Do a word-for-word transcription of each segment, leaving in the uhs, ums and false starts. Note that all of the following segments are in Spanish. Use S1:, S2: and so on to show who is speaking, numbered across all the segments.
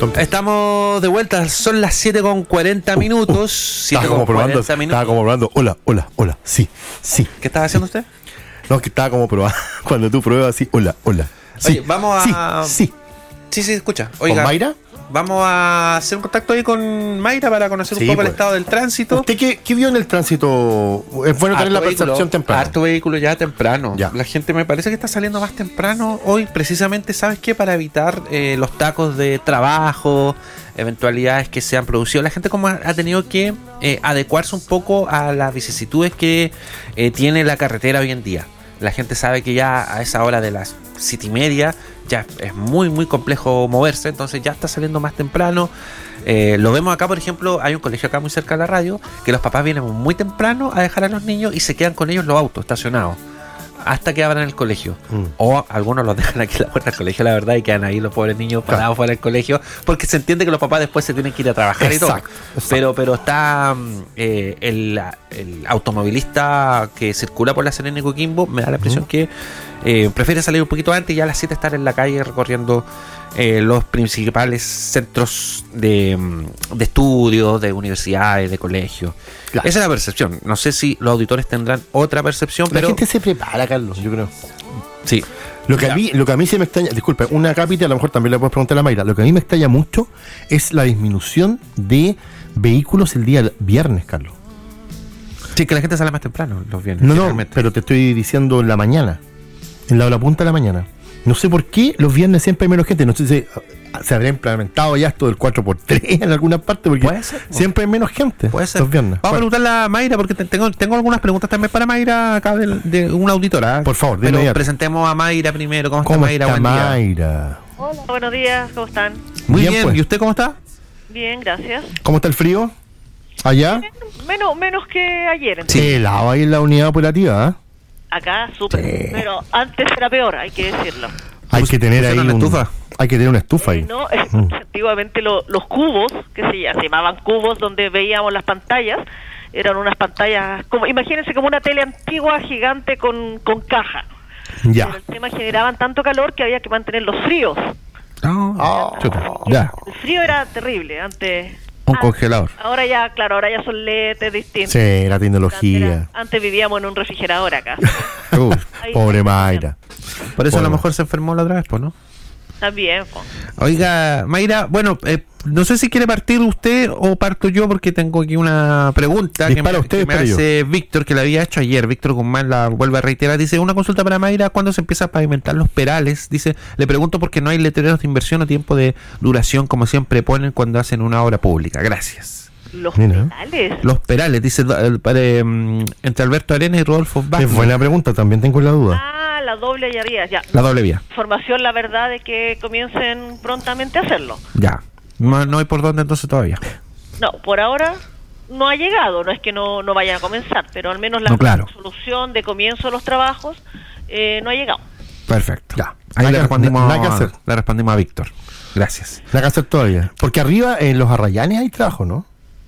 S1: Estamos de vuelta, son las siete con cuarenta minutos.
S2: Uh, uh, estaba como probando, estaba como probando. Hola, hola, hola. Sí, sí.
S1: ¿Qué estaba haciendo usted?
S2: No, que estaba como probando. Cuando tú pruebas así, hola, hola. Sí,
S1: Oye, vamos a.
S2: Sí, sí.
S1: Sí, sí, escucha. Oiga,
S2: ¿con Mayra?
S1: Vamos a hacer un contacto ahí con Mayra para conocer
S2: Sí,
S1: un poco
S2: pues.
S1: el estado del tránsito.
S2: ¿Usted qué, qué vio en el tránsito? Es bueno tener la percepción temprana.
S1: Harto vehículo ya temprano.
S2: Ya.
S1: La gente me parece que está saliendo más temprano hoy, precisamente, ¿sabes qué? Para evitar eh, los tacos de trabajo, eventualidades que se han producido. La gente como ha, ha tenido que eh, adecuarse un poco a las vicisitudes que eh, tiene la carretera hoy en día. La gente sabe que ya a esa hora de las siete y media ya es muy muy complejo moverse, entonces ya está saliendo más temprano. Eh, lo vemos acá, por ejemplo, hay un colegio acá muy cerca de la radio, que los papás vienen muy temprano a dejar a los niños y se quedan con ellos los autos estacionados hasta que abran el colegio. Mm. O algunos los dejan aquí en la puerta del colegio, la verdad, y quedan ahí los pobres niños parados claro. fuera del colegio, porque se entiende que los papás después se tienen que ir a trabajar exacto, y todo. Exacto. Pero, pero está eh, el, el automovilista que circula por la Serena y Coquimbo, me da la impresión mm. que eh, prefiere salir un poquito antes y ya a las siete estar en la calle recorriendo eh, los principales centros de, de estudios, de universidades, de colegios. Claro. Esa es la percepción. No sé si los auditores tendrán otra percepción,
S2: la
S1: pero...
S2: gente se prepara, Carlos, yo creo.
S1: Sí.
S2: Lo que, a mí, lo que a mí se me extraña, disculpe, una cápita, a lo mejor también le puedes preguntar a la Mayra, lo que a mí me extraña mucho es la disminución de vehículos el día viernes, Carlos.
S1: Sí, que la gente sale más temprano los viernes.
S2: No, no, pero te estoy diciendo en la mañana, en la hora punta de la mañana. No sé por qué los viernes siempre hay menos gente. No sé si se habría implementado ya esto del cuatro por tres en alguna parte, porque
S1: puede ser,
S2: siempre hay menos gente.
S1: Puede ser.
S2: Los viernes.
S1: Vamos bueno. a preguntarle a Mayra, porque tengo, tengo algunas preguntas también para Mayra acá de, de una auditora.
S2: Por favor,
S1: pero
S2: inmediato.
S1: Presentemos a Mayra primero. ¿Cómo,
S2: ¿Cómo
S1: está Mayra?
S2: Está
S1: Buen
S2: Mayra?
S3: Día. Hola, buenos días, ¿cómo están?
S1: Muy bien,
S2: bien pues.
S1: ¿Y usted cómo está?
S3: Bien, gracias.
S2: ¿Cómo está el frío? ¿Allá?
S3: Menos, menos que ayer.
S2: Sí, helado ahí en la unidad operativa, ¿eh?
S3: Acá, súper. Sí. Pero antes era peor, hay que decirlo.
S2: Hay que tener ahí
S1: una
S2: un,
S1: estufa.
S2: Hay que tener una estufa ahí.
S3: Eh, no, mm. Antiguamente lo, los cubos, que se, se llamaban cubos, donde veíamos las pantallas, eran unas pantallas, como imagínense como una tele antigua gigante con, con caja.
S2: Ya.
S3: Pero el tema generaban tanto calor que había que mantenerlos fríos.
S1: Oh,
S2: oh, ya.
S3: El frío era terrible antes.
S1: Un
S3: ah,
S1: congelador.
S3: Ahora ya, claro, ahora ya son L E Ds distintos.
S2: Sí, la tecnología.
S3: Antes, era, antes vivíamos en un refrigerador acá.
S2: uh, pobre Mayra.
S1: Por eso
S2: bueno.
S1: a lo mejor se enfermó la otra vez, pues, ¿no?
S3: También. Pues.
S1: Oiga, Mayra, bueno, eh, no sé si quiere partir usted o parto yo, porque tengo aquí una pregunta
S2: Dispara
S1: que me,
S2: usted,
S1: que me hace yo. Víctor, que la había hecho ayer. Víctor Guzmán la vuelve a reiterar. Dice, una consulta para Mayra, ¿cuándo se empieza a pavimentar los perales? Dice, le pregunto porque no hay letreros de inversión o tiempo de duración, como siempre ponen cuando hacen una obra pública. Gracias.
S3: ¿Los Mira. perales?
S1: Los perales, dice el, el, um, entre Alberto Arenas y Rodolfo Vázquez.
S2: Es buena pregunta, también tengo la duda.
S3: Ah, la doble y arriba, ya.
S1: La doble vía.
S3: Información, la verdad, de que comiencen prontamente a hacerlo.
S1: Ya. No, no hay por dónde entonces todavía.
S3: No, por ahora no ha llegado, no es que no, no vayan a comenzar, pero al menos la
S1: no, claro.
S3: solución de comienzo de los trabajos eh, no ha llegado.
S1: Perfecto.
S2: Ya.
S1: Ahí le respondimos,
S2: nada que hacer.
S1: le respondimos a Víctor. Gracias.
S2: Nada que hacer todavía. Porque arriba en los Arrayanes hay trabajo, ¿no?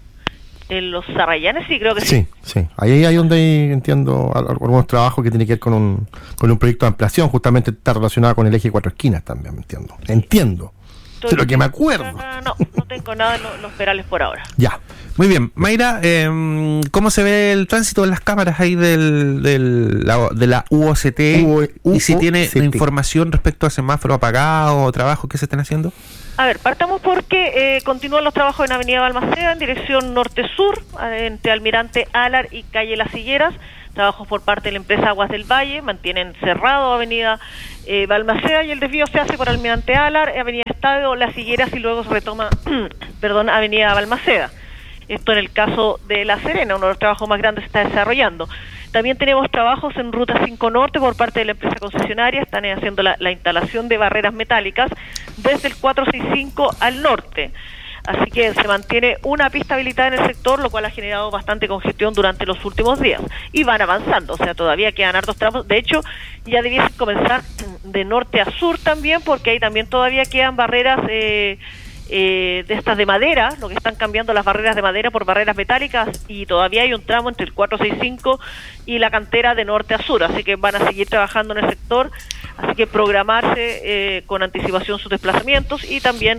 S3: En los Arrayanes sí, creo que sí.
S2: Sí, sí. Ahí hay donde hay, entiendo algunos trabajos que tienen que ver con un, con un proyecto de ampliación, justamente está relacionado con el eje cuatro esquinas también, entiendo. Entiendo. De lo que me acuerdo.
S3: No, no tengo nada en los, los perales por ahora.
S2: Ya.
S1: Muy bien. Mayra, eh, ¿cómo se ve el tránsito de las cámaras ahí del, del, la, de la U O C T? U O, y si tiene información respecto a semáforo apagado o trabajo que se estén haciendo.
S3: A ver, partamos porque eh, continúan los trabajos en Avenida Balmaceda en dirección norte-sur, entre Almirante Alar y Calle Las Higueras. Trabajos por parte de la empresa Aguas del Valle, mantienen cerrado Avenida eh, Balmaceda y el desvío se hace por Almirante Alar, Avenida Estadio, Las Higueras y luego se retoma, perdón, Avenida Balmaceda. Esto en el caso de La Serena, uno de los trabajos más grandes se está desarrollando. También tenemos trabajos en Ruta cinco Norte por parte de la empresa concesionaria, están haciendo la, la instalación de barreras metálicas desde el cuatrocientos sesenta y cinco al norte. Así que se mantiene una pista habilitada en el sector, lo cual ha generado bastante congestión durante los últimos días. Y van avanzando, o sea, todavía quedan hartos tramos. De hecho, ya debiesen comenzar de norte a sur también, porque ahí también todavía quedan barreras eh, eh, de estas de madera, lo que están cambiando las barreras de madera por barreras metálicas, y todavía hay un tramo entre el cuatrocientos sesenta y cinco y la cantera de norte a sur, así que van a seguir trabajando en el sector. Así que programarse eh, con anticipación sus desplazamientos y también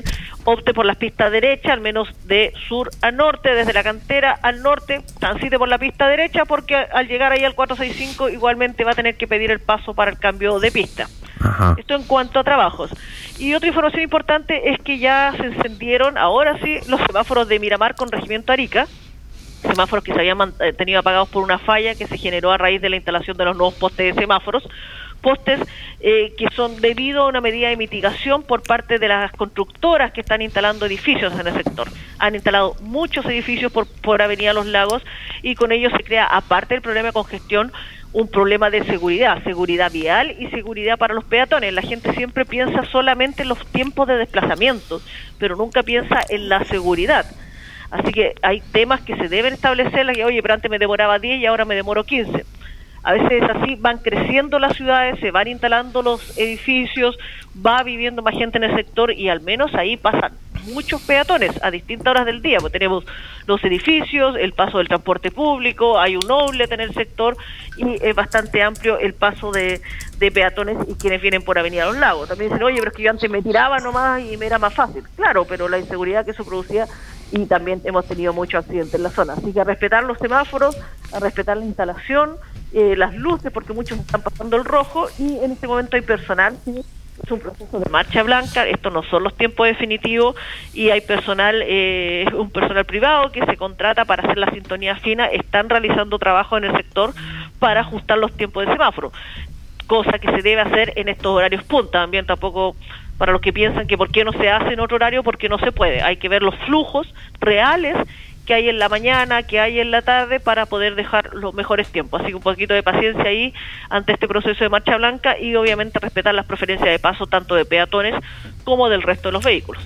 S3: opte por las pistas derechas, al menos de sur a norte, desde la cantera al norte, transite por la pista derecha, porque al llegar ahí al cuatrocientos sesenta y cinco igualmente va a tener que pedir el paso para el cambio de pista. Ajá. Esto en cuanto a trabajos. Y otra información importante es que ya se encendieron, ahora sí, los semáforos de Miramar con Regimiento Arica, semáforos que se habían tenido apagados por una falla que se generó a raíz de la instalación de los nuevos postes de semáforos, postes eh, que son debido a una medida de mitigación por parte de las constructoras que están instalando edificios en el sector. Han instalado muchos edificios por, por Avenida Los Lagos y con ello se crea, aparte del problema de congestión, un problema de seguridad, seguridad vial y seguridad para los peatones. La gente siempre piensa solamente en los tiempos de desplazamiento, pero nunca piensa en la seguridad. Así que hay temas que se deben establecer, que oye, pero antes me demoraba diez y ahora me demoro quince. A veces es así, van creciendo las ciudades, se van instalando los edificios, va viviendo más gente en el sector y al menos ahí pasan muchos peatones a distintas horas del día, porque tenemos los edificios, el paso del transporte público, hay un outlet en el sector y es bastante amplio el paso de, de peatones y quienes vienen por Avenida Los Lagos. También dicen, oye, pero es que yo antes me tiraba nomás y me era más fácil. Claro, pero la inseguridad que eso producía, y también hemos tenido muchos accidentes en la zona. Así que a respetar los semáforos, a respetar la instalación, eh, las luces, porque muchos están pasando el rojo y en este momento hay personal, ¿sí? Es un proceso de marcha blanca, estos no son los tiempos definitivos y hay personal, eh, un personal privado que se contrata para hacer la sintonía fina, están realizando trabajo en el sector para ajustar los tiempos de semáforo, cosa que se debe hacer en estos horarios punta. También tampoco para los que piensan que por qué no se hace en otro horario, porque no se puede, hay que ver los flujos reales que hay en la mañana, que hay en la tarde, para poder dejar los mejores tiempos. Así que un poquito de paciencia ahí ante este proceso de marcha blanca y obviamente respetar las preferencias de paso tanto de peatones como del resto de los vehículos.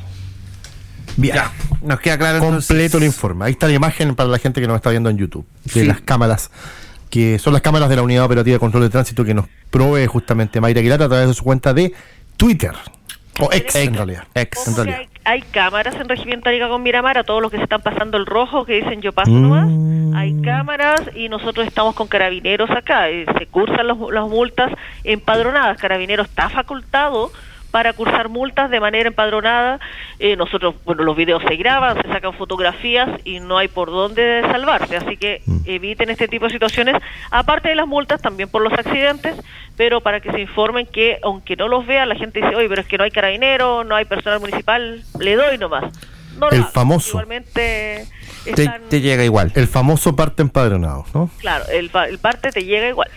S2: Bien,
S1: ya, nos queda claro.
S2: Completo
S1: entonces
S2: el informe. Ahí está la imagen para la gente que nos está viendo en YouTube, de
S1: sí.
S2: las cámaras, que son las cámaras de la Unidad Operativa de Control de Tránsito que nos provee justamente Mayra Aguilar a través de su cuenta de Twitter. O ex, en realidad.
S1: Ex,
S3: en realidad. Hay, hay cámaras en Regimiento Arica con Miramar, a todos los que se están pasando el rojo, que dicen yo paso mm. nomás. Hay cámaras y nosotros estamos con carabineros acá. Eh, se cursan los, las multas empadronadas. Carabinero está facultado para cursar multas de manera empadronada. Eh, nosotros, bueno, los videos se graban, se sacan fotografías y no hay por dónde salvarse. Así que mm. eviten este tipo de situaciones. Aparte de las multas, también por los accidentes, pero para que se informen que, aunque no los vean, la gente dice, oye, pero es que no hay carabinero, no hay personal municipal, le doy nomás. No
S2: el
S3: lo
S2: famoso.
S3: Igualmente
S1: están, te, te llega igual.
S2: El famoso parte empadronado, ¿no?
S3: Claro, el, el parte te llega igual.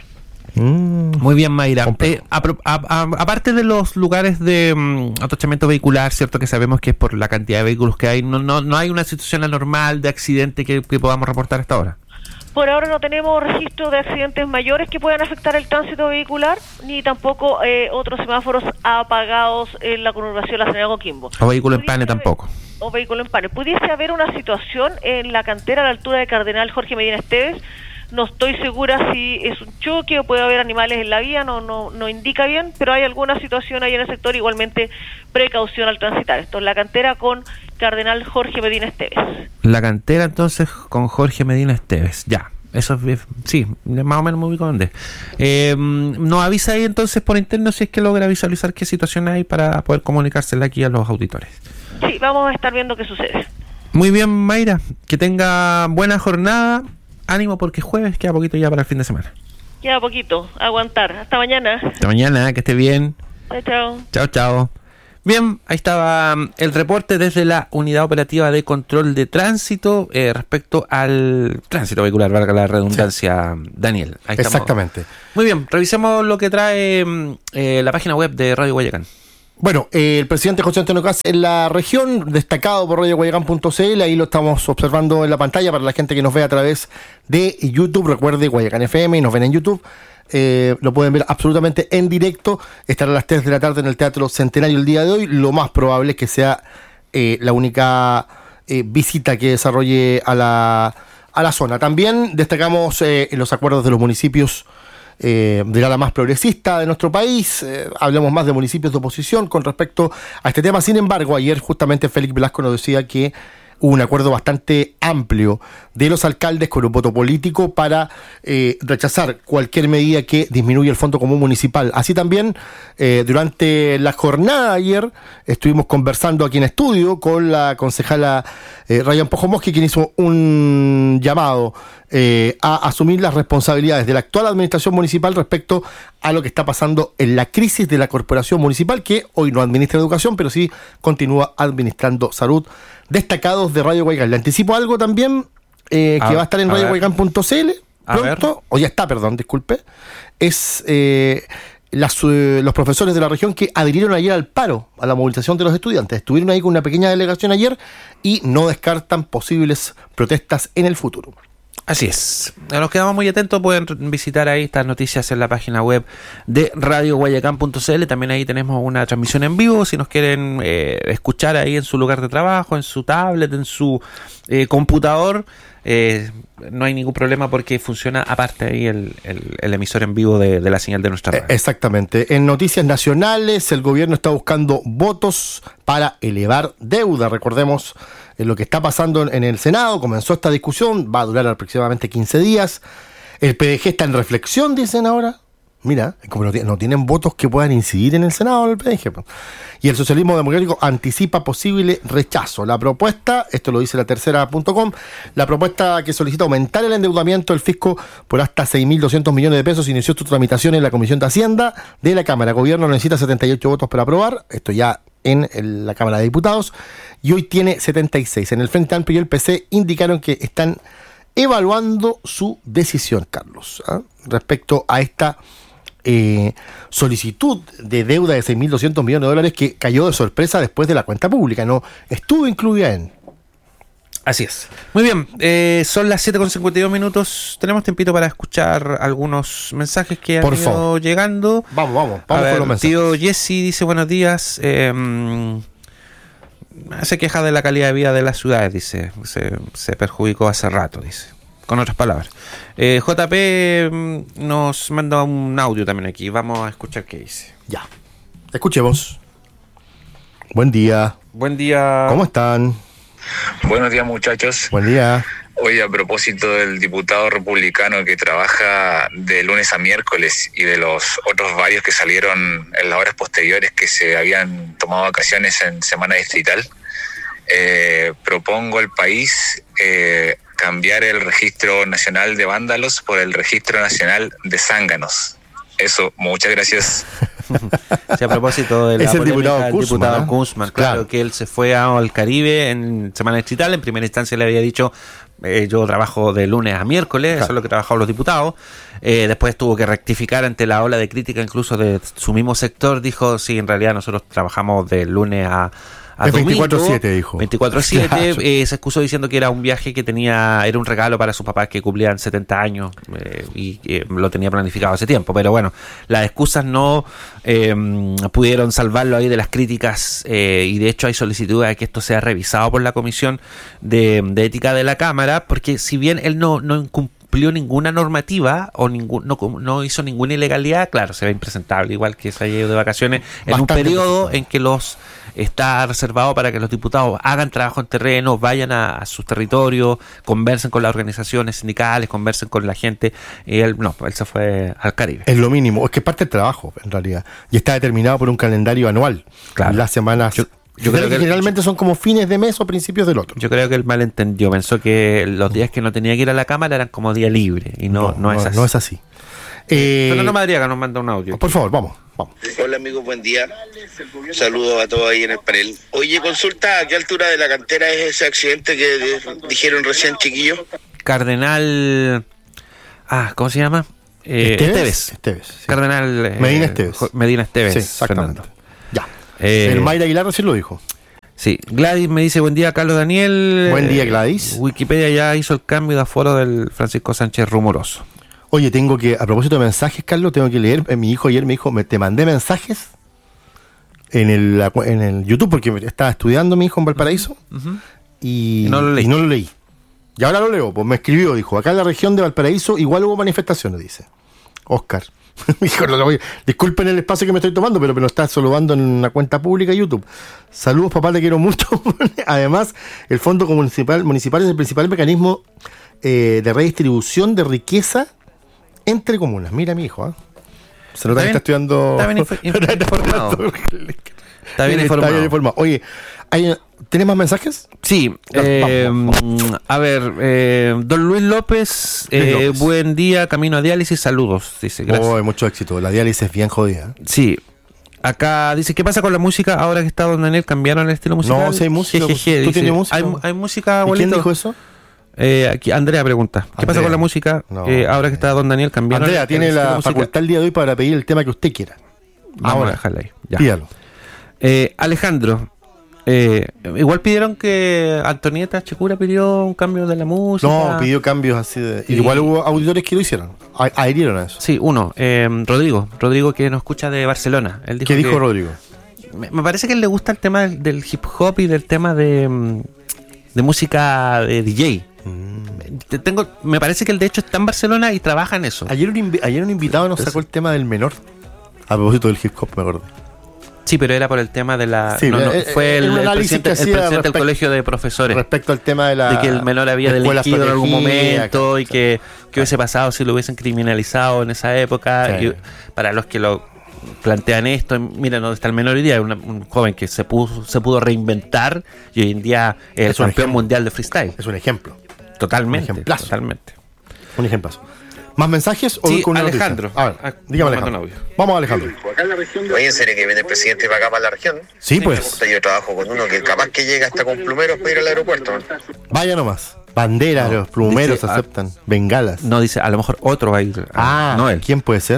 S1: Mm. Muy bien, Mayra. Eh, a, a, a, aparte de los lugares de um, atochamiento vehicular, cierto que sabemos que es por la cantidad de vehículos que hay, no, no, no hay una situación anormal de accidente que, que podamos reportar hasta ahora.
S3: Por ahora no tenemos registro de accidentes mayores que puedan afectar el tránsito vehicular, ni tampoco eh, otros semáforos apagados en la conurbación La Serena Coquimbo.
S1: O vehículo en pane tampoco.
S3: O vehículo en pane. Pudiese haber una situación en la cantera a la altura de Cardenal Jorge Medina Esteves. No estoy segura si es un choque o puede haber animales en la vía, no no no indica bien, pero hay alguna situación ahí en el sector, igualmente precaución al transitar. Esto es la cantera con Cardenal Jorge Medina Esteves.
S1: La cantera entonces con Jorge Medina Esteves, ya. Eso es, sí, más o menos me ubico donde. Eh, nos avisa ahí entonces por interno si es que logra visualizar qué situación hay para poder comunicársela aquí a los auditores.
S3: Sí, vamos a estar viendo qué sucede.
S1: Muy bien, Mayra, que tenga buena jornada. Ánimo porque jueves, queda poquito ya para el fin de semana.
S3: Queda poquito, aguantar. Hasta mañana.
S1: Hasta mañana, que esté bien.
S3: Chao, chao.
S1: Chao, chao. Bien, ahí estaba el reporte desde la Unidad Operativa de Control de Tránsito eh, respecto al tránsito vehicular, valga la redundancia, sí. Daniel. Ahí
S2: exactamente.
S1: Estamos. Muy bien, revisemos lo que trae eh, la página web de Radio Guayacán.
S2: Bueno, eh, el presidente José Antonio Kast en la región, destacado por radio guayacán punto c l, ahí lo estamos observando en la pantalla para la gente que nos ve a través de YouTube. Recuerde, Guayacán F M, y nos ven en YouTube. Eh, lo pueden ver absolutamente en directo. Estará a las tres de la tarde en el Teatro Centenario el día de hoy. Lo más probable es que sea eh, la única eh, visita que desarrolle a la, a la zona. También destacamos eh, los acuerdos de los municipios Eh, de la más progresista de nuestro país. Eh, hablamos más de municipios de oposición con respecto a este tema. Sin embargo, ayer justamente Félix Velasco nos decía que hubo un acuerdo bastante amplio de los alcaldes con un voto político para eh, rechazar cualquier medida que disminuya el Fondo Común Municipal. Así también, eh, durante la jornada de ayer, estuvimos conversando aquí en estudio con la concejala eh, Ryan Pojomoski, quien hizo un llamado eh, a asumir las responsabilidades de la actual administración municipal respecto a lo que está pasando en la crisis de la corporación municipal, que hoy no administra educación, pero sí continúa administrando salud. Destacados de Radio Guayacán. Le anticipo algo también, eh, que a, va a estar en radio guayacán punto c l pronto, o ya está, perdón, disculpe. Es eh, las, eh, los profesores de la región que adhirieron ayer al paro, a la movilización de los estudiantes. Estuvieron ahí con una pequeña delegación ayer y no descartan posibles protestas en el futuro.
S1: Así es. Nos quedamos muy atentos. Pueden visitar ahí estas noticias en la página web de radio guayacán punto c l. También ahí tenemos una transmisión en vivo. Si nos quieren eh, escuchar ahí en su lugar de trabajo, en su tablet, en su eh, computador, eh, no hay ningún problema porque funciona aparte ahí el, el, el emisor en vivo de, de la señal de nuestra radio.
S2: Exactamente. En noticias nacionales, el gobierno está buscando votos para elevar deuda. Recordemos en lo que está pasando en el Senado. Comenzó esta discusión, va a durar aproximadamente quince días. El P D G está en reflexión, dicen ahora. Mira, como no, t- no tienen votos que puedan incidir en el Senado el P D G. Y el socialismo democrático anticipa posible rechazo. La propuesta, esto lo dice la tercera punto com, la propuesta que solicita aumentar el endeudamiento del fisco por hasta seis mil doscientos millones de pesos inició su tramitación en la Comisión de Hacienda de la Cámara. El gobierno necesita setenta y ocho votos para aprobar, esto ya en el, la Cámara de Diputados, y hoy tiene setenta y seis. En el Frente Amplio y el P C indicaron que están evaluando su decisión, Carlos, ¿eh? respecto a esta eh, solicitud de deuda de seis mil doscientos millones de dólares que cayó de sorpresa después de la cuenta pública, no estuvo incluida en...
S1: Así es. Muy bien, eh, son las siete con cincuenta y dos minutos. Tenemos tiempito para escuchar algunos mensajes que han
S2: Por
S1: ido
S2: favor.
S1: llegando.
S2: Vamos, vamos,
S1: A
S2: vamos
S1: ver,
S2: con los mensajes.
S1: tío Jesse dice buenos días. Eh, se queja de la calidad de vida de las ciudades, dice. Se, se perjudicó hace rato, dice. Con otras palabras. Eh, J P mm, nos manda un audio también aquí. Vamos a escuchar qué dice.
S2: Ya, escuchemos. Buen día.
S1: Buen día.
S2: ¿Cómo están?
S4: Buenos días, muchachos.
S2: Buen día.
S4: Hoy, a propósito del diputado republicano que trabaja de lunes a miércoles y de los otros varios que salieron en las horas posteriores que se habían tomado vacaciones en semana distrital, eh, propongo al país eh, cambiar el registro nacional de vándalos por el registro nacional de zánganos. Eso, muchas gracias.
S1: Sí, a propósito de la
S2: Es el
S1: polémica
S2: diputado
S1: del
S2: Guzmán,
S1: diputado
S2: ¿eh?
S1: Guzmán, claro,
S2: Claro.
S1: que él se fue a- al Caribe en semana distrital. En primera instancia le había dicho, eh, yo trabajo de lunes a miércoles,
S2: Claro.
S1: eso es lo que trabajaban los diputados. Eh, después tuvo que rectificar ante la ola de crítica incluso de su mismo sector. Dijo, sí, en realidad nosotros trabajamos de lunes a a
S2: Es
S1: domingo,
S2: veinticuatro siete, dijo.
S1: veinticuatro siete,
S2: Claro.
S1: eh, se excusó diciendo que era un viaje que tenía, era un regalo para sus papás que cumplían setenta años eh, y eh, lo tenía planificado hace tiempo. Pero bueno, las excusas no eh, pudieron salvarlo ahí de las críticas eh, y de hecho hay solicitudes de que esto sea revisado por la Comisión de, de Ética de la Cámara, porque si bien él no, no incumplió ninguna normativa o ningún, no, no hizo ninguna ilegalidad, claro, se ve impresentable, igual que se haya ido de vacaciones en un
S2: Bastante
S1: periodo
S2: impresentable.
S1: en que los está reservado para que los diputados hagan trabajo en terreno, vayan a, a sus territorios, conversen con las organizaciones sindicales, conversen con la gente. Y él no, él se fue al Caribe.
S2: Es lo mínimo, es que es parte del trabajo, en realidad. Y está determinado por un calendario anual.
S1: Claro.
S2: Las semanas.
S1: Yo- yo
S2: general-
S1: creo que-
S2: generalmente son como fines de mes o principios del otro.
S1: Yo creo que él malentendió, pensó que los días que no tenía que ir a la Cámara eran como día libre, y no, no, es así.
S2: No es así. Eh,
S1: Fernando Madriaga nos manda un audio.
S2: por favor, vamos, vamos.
S5: Hola amigos, buen día. Saludos a todos ahí en el panel. Oye, consulta, ¿a qué altura de la cantera es ese accidente que eh, dijeron recién, chiquillos?
S1: Cardenal... Ah, ¿cómo se llama? Eh, Esteves.
S2: Esteves, sí.
S1: Cardenal... eh,
S2: Medina Esteves.
S1: Jo- Medina Esteves,
S2: Sí, exactamente.
S1: Fernando.
S2: Ya.
S1: Eh,
S2: El Mayra Aguilar recién lo dijo.
S1: Sí, Gladys me dice, buen día Carlos Daniel.
S2: Buen día,
S1: Eh,
S2: Gladys.
S1: Wikipedia ya hizo el cambio de aforo del Francisco Sánchez Rumoroso.
S2: Oye, tengo que, a propósito de mensajes, Carlos, tengo que leer. eh, Mi hijo ayer me dijo, me, te mandé mensajes en el, la cu- en el YouTube, porque estaba estudiando mi hijo en Valparaíso y,
S1: Y no lo leí.
S2: y no lo leí. Y ahora lo leo, pues me escribió, dijo, acá en la región de Valparaíso igual hubo manifestaciones, dice Oscar. Híjole, lo voy- disculpen el espacio que me estoy tomando, pero me lo está saludando en una cuenta pública de YouTube. Saludos, papá, te quiero mucho. Además, el Fondo Municipal, municipal es el principal mecanismo eh, de redistribución de riqueza entre comunas. Mira, mi hijo, ¿eh? Se nota que
S1: bien-
S2: está estudiando.
S1: está bien inf- inf- informado. Está bien informado.
S2: Está bien informado. Oye, ¿hay, ¿tienes más mensajes?
S1: Sí, eh, a ver, eh, don Luis López,
S2: Luis
S1: eh,
S2: López.
S1: buen día, camino a diálisis, saludos, dice, gracias.
S2: Oh, mucho éxito. La diálisis es bien jodida.
S1: Sí, acá dice, ¿qué pasa con la música ahora que está don Daniel? ¿Cambiaron el estilo musical?
S2: No, sí hay música,
S1: Jejeje,
S2: ¿tú
S1: dice,
S2: tienes música?
S1: ¿Hay, hay música,
S2: ¿Y
S1: abuelito?
S2: quién dijo eso?
S1: Eh, aquí Andrea pregunta, ¿qué pasa
S2: Andrea.
S1: con la música?
S2: No,
S1: Eh, ahora que está don Daniel, ¿cambiaron
S2: Andrea,
S1: el-
S2: tiene
S1: el estilo
S2: la
S1: musical?
S2: facultad el día de hoy para pedir el tema que usted quiera.
S1: Vamos
S2: Ahora.
S1: a dejarla ahí, ya.
S2: Pídalo.
S1: Eh, Alejandro, eh, igual pidieron que Antonieta Checura pidió un cambio de la música.
S2: No, pidió cambios así de...
S1: Y-
S2: Igual hubo auditores que lo hicieron. A- Adhirieron a eso.
S1: Sí, uno, eh, Rodrigo, Rodrigo que nos escucha de Barcelona. Él dijo
S2: ¿Qué dijo
S1: que-
S2: Rodrigo?
S1: Me, me parece que a él le gusta el tema del, del hip hop y del tema de, mm, de música de D J.
S2: Mm.
S1: Te Tengo, me parece que él de hecho está en Barcelona y trabaja en eso.
S2: Ayer un, invi- ayer un invitado nos sacó el tema del menor. A propósito del hip hop, me acuerdo.
S1: Sí, pero era por el tema de la...
S2: Sí,
S1: no, no,
S2: eh,
S1: fue
S2: eh,
S1: el,
S2: un
S1: el
S2: análisis
S1: presidente,
S2: que
S1: el
S2: hacía
S1: presidente del
S2: respect-
S1: colegio de profesores.
S2: Respecto al tema de la...
S1: De que el menor había
S2: escuelas
S1: delinquido en algún
S2: protegidas,
S1: momento y que, que hubiese pasado si lo hubiesen criminalizado en esa época.
S2: Sí.
S1: Y para los que lo plantean esto, mira dónde está el menor hoy día, una- un joven que se pudo, se pudo reinventar y hoy en día es el
S2: Es un
S1: campeón
S2: ejemplo.
S1: mundial de freestyle.
S2: Es un ejemplo.
S1: Totalmente.
S2: un ejemplazo.
S1: Totalmente.
S2: Un ejemplazo. ¿Más mensajes o
S1: Sí,
S2: con una
S1: Alejandro.
S2: noticia? A ver,
S1: Ah,
S2: dígame
S1: me mandó
S2: Alejandro.
S1: un audio.
S2: Vamos Alejandro.
S5: Oye, en serio que viene el presidente para acá, para la región.
S2: Sí, pues.
S5: Yo trabajo con uno que capaz que llega hasta con plumeros para ir al aeropuerto.
S2: Vaya nomás. Banderas, los plumeros
S1: dice, ah,
S2: aceptan. Bengalas.
S1: No, dice, a lo mejor otro va a ir.
S2: Ah,
S1: no él.
S2: ¿quién puede ser?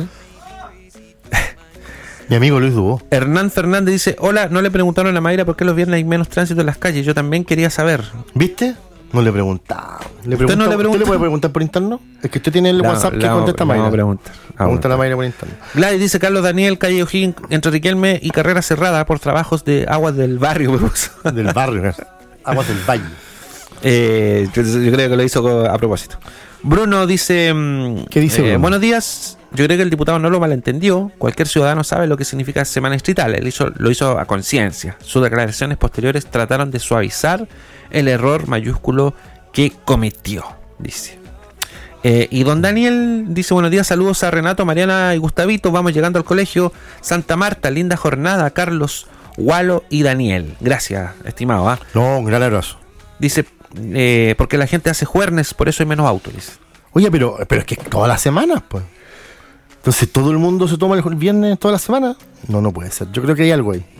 S2: Mi amigo Luis Dubó.
S1: Hernán Fernández dice, hola, no le preguntaron a Mayra por qué los viernes hay menos tránsito en las calles. Yo también quería saber.
S2: ¿Viste? No le preguntaba. ¿Le
S1: ¿Usted no le
S2: preguntó- ¿Usted
S1: preguntó?
S2: le puede preguntar por interno? Es que usted tiene el
S1: La-
S2: WhatsApp que
S1: la-
S2: contesta
S1: la
S2: Mayra.
S1: vamos a preguntar. Ah,
S2: Pregunta a la
S1: bueno.
S2: Mayra por interno.
S1: Gladys dice, Carlos Daniel, calle O'Higgins, entre Riquelme y carrera cerrada por trabajos de aguas del barrio. me puso.
S2: Del barrio, ¿no? Aguas del Valle.
S1: Eh, yo, yo creo que lo hizo co- a propósito. Bruno dice, mm,
S2: ¿Qué dice
S1: eh,
S2: Bruno?
S1: buenos días. Yo creo que el diputado no lo malentendió. Cualquier ciudadano sabe lo que significa semana distrital. Él hizo, lo hizo a conciencia. Sus declaraciones posteriores trataron de suavizar el error mayúsculo que cometió, dice. Eh, y don Daniel dice, buenos días, saludos a Renato, Mariana y Gustavito. Vamos llegando al colegio Santa Marta. Linda jornada, Carlos, Walo y Daniel. Gracias, estimado. ¿ah?
S2: No, un gran abrazo.
S1: Dice, eh, porque la gente hace juernes, por eso hay menos autos. Dice.
S2: Oye, pero, pero es que todas las semanas, pues. Entonces, ¿todo el mundo se toma el viernes todas las semanas? No, no puede ser. Yo creo que hay algo ahí.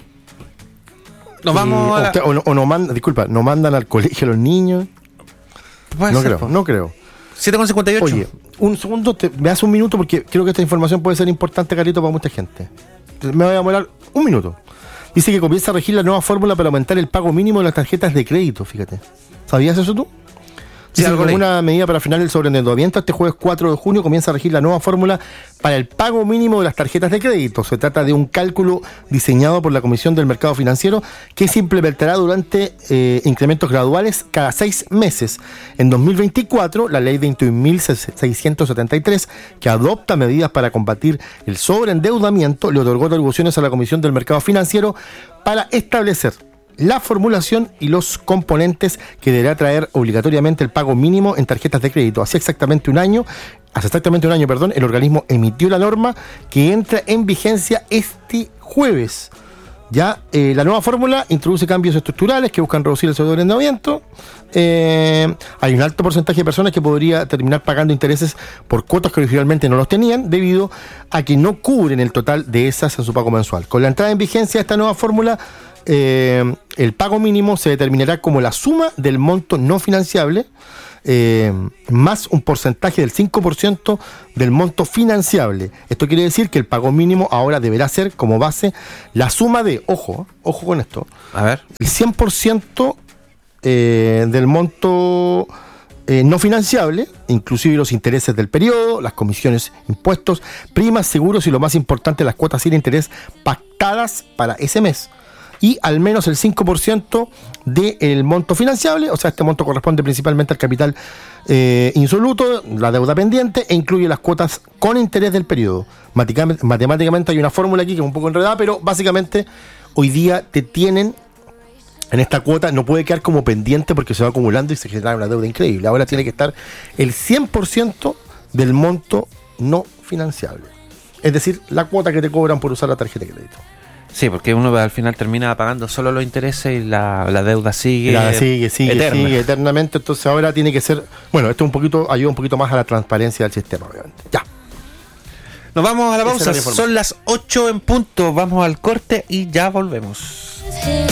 S1: Nos vamos
S2: Eh,
S1: a la...
S2: usted- o, no, o no mandan, disculpa, no mandan al colegio a los niños.
S1: Puede
S2: No
S1: ser,
S2: creo,
S1: po.
S2: no creo.
S1: siete con cincuenta y ocho.
S2: Oye, un segundo, te, me das un minuto porque creo que esta información puede ser importante, Carito, para mucha gente. Entonces, me voy a demorar un minuto. Dice que comienza a regir la nueva fórmula para aumentar el pago mínimo de las tarjetas de crédito, fíjate. ¿Sabías eso tú?
S1: Sí,
S2: Dice que
S1: algo
S2: como
S1: leí.
S2: una medida para frenar el sobreendeudamiento, este jueves cuatro de junio comienza a regir la nueva fórmula para el pago mínimo de las tarjetas de crédito. Se trata de un cálculo diseñado por la Comisión del Mercado Financiero que se implementará durante eh, incrementos graduales cada seis meses. En dos mil veinticuatro, la ley veintiún mil seiscientos setenta y tres, que adopta medidas para combatir el sobreendeudamiento, le otorgó atribuciones a la Comisión del Mercado Financiero para establecer la formulación y los componentes que deberá traer obligatoriamente el pago mínimo en tarjetas de crédito. Hace exactamente un año, hace exactamente un año, perdón, el organismo emitió la norma que entra en vigencia este jueves. Ya, eh, la nueva fórmula introduce cambios estructurales que buscan reducir el sobreendeudamiento. Eh, hay un alto porcentaje de personas que podría terminar pagando intereses por cuotas que originalmente no los tenían, debido a que no cubren el total de esas en su pago mensual. Con la entrada en vigencia de esta nueva fórmula, eh, el pago mínimo se determinará como la suma del monto no financiable, eh, más un porcentaje del cinco por ciento del monto financiable. Esto quiere decir que el pago mínimo ahora deberá ser como base la suma de, ojo, ojo con esto,
S1: A ver.
S2: el cien por ciento eh, del monto eh, no financiable, inclusive los intereses del periodo, las comisiones, impuestos, primas, seguros y lo más importante, las cuotas sin interés pactadas para ese mes. y al menos el cinco por ciento del monto financiable, o sea, este monto corresponde principalmente al capital eh, insoluto, la deuda pendiente, e incluye las cuotas con interés del periodo. Matemáticamente, matemáticamente hay una fórmula aquí que es un poco enredada, pero básicamente hoy día te tienen en esta cuota, no puede quedar como pendiente porque se va acumulando y se genera una deuda increíble. Ahora tiene que estar el cien por ciento del monto no financiable. Es decir, la cuota que te cobran por usar la tarjeta de crédito.
S1: Sí, porque uno al final termina pagando solo los intereses y la, la deuda sigue.
S2: La sigue, sigue,
S1: eterna.
S2: sigue eternamente. Entonces ahora tiene que ser, bueno, esto un poquito ayuda un poquito más a la transparencia del sistema, obviamente. Ya.
S1: Nos vamos a la
S2: Esa
S1: pausa.
S2: es la información.
S1: Son las ocho en punto. Vamos al corte y ya volvemos.